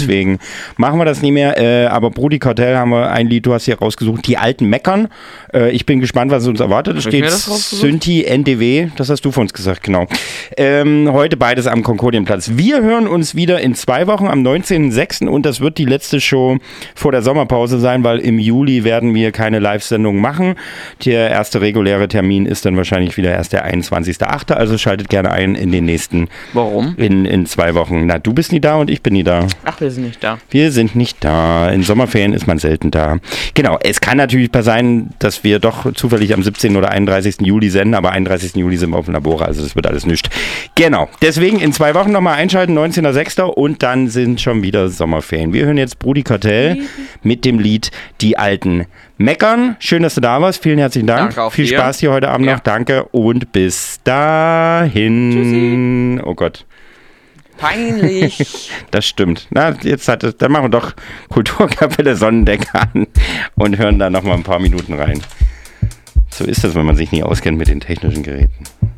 deswegen machen wir das nie mehr. Aber Brudi Kartell haben wir ein Lied, du hast hier rausgesucht, Die Alten meckern. Ich bin gespannt, was uns erwartet. Es steht Synthi NDW, das hast du von uns gesagt, genau. Heute beides am Konkordienplatz. Wir hören uns wieder in 2 Wochen am 19.06. und das wird die letzte Show vor der Sommerpause sein, weil im Juli werden wir keine Live-Sendung machen. Der erste reguläre Termin ist dann wahrscheinlich wieder erst der 21.08. Also schaltet gerne ein in den nächsten... Warum? In 2 Wochen. Na, du bist nie da und ich bin nie da. Ach, wir sind nicht da. Wir sind nicht da. In Sommerferien ist man selten da. Genau, es kann natürlich sein, dass wir doch zufällig am 17. oder 31. Juli senden, aber 31. Juli sind wir auf dem Labore, also das wird alles nichts. Genau, deswegen in 2 Wochen nochmal einschalten, 19.06. und dann sind schon wieder Sommerferien. Wir hören jetzt Brudi Kartell mit dem Lied Die Alten meckern. Schön, dass du da warst. Vielen herzlichen Dank. Danke Viel Spaß hier heute Abend noch. Danke und bis dahin. Tschüssi. Oh Gott. Peinlich. Das stimmt. Na, dann machen wir doch Kulturkapelle Sonnendeck an und hören da noch mal ein paar Minuten rein. So ist das, wenn man sich nie auskennt mit den technischen Geräten.